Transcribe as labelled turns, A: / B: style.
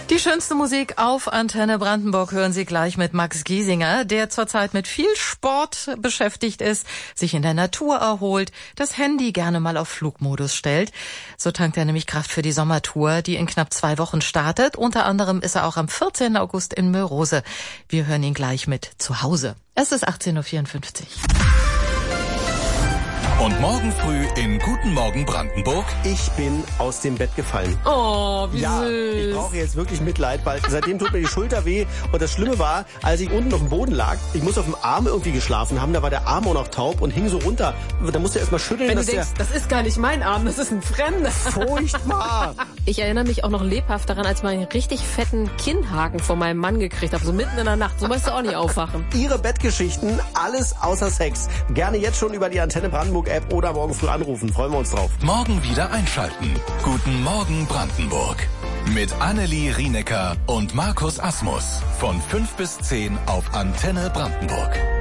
A: Die schönste Musik auf Antenne Brandenburg hören Sie gleich mit Max Giesinger, der zurzeit mit viel Sport beschäftigt ist, sich in der Natur erholt, das Handy gerne mal auf Flugmodus stellt. So tankt er nämlich Kraft für die Sommertour, die in knapp 2 Wochen startet. Unter anderem ist er auch am 14. August in Mörose. Wir hören ihn gleich mit zu Hause. Es ist 18.54 Uhr.
B: Und morgen früh in Guten Morgen Brandenburg.
C: Ich bin aus dem Bett gefallen.
A: Oh, wie
C: ja,
A: süß.
C: Ich brauche jetzt wirklich Mitleid, weil seitdem tut mir die Schulter weh. Und das Schlimme war, als ich unten auf dem Boden lag, ich muss auf dem Arm irgendwie geschlafen haben, da war der Arm auch noch taub und hing so runter. Da musste er erst mal schütteln.
D: Wenn du denkst, das ist gar nicht mein Arm, das ist ein fremder.
C: Furchtbar.
D: Ich erinnere mich auch noch lebhaft daran, als ich mal einen richtig fetten Kinnhaken von meinem Mann gekriegt habe, so mitten in der Nacht. So musst du auch nicht aufwachen.
C: Ihre Bettgeschichten, alles außer Sex. Gerne jetzt schon über die Antenne Brandenburg App oder morgen früh anrufen. Freuen wir uns drauf.
B: Morgen wieder einschalten. Guten Morgen Brandenburg. Mit Annelie Rienecker und Markus Asmus. Von 5 bis 10 auf Antenne Brandenburg.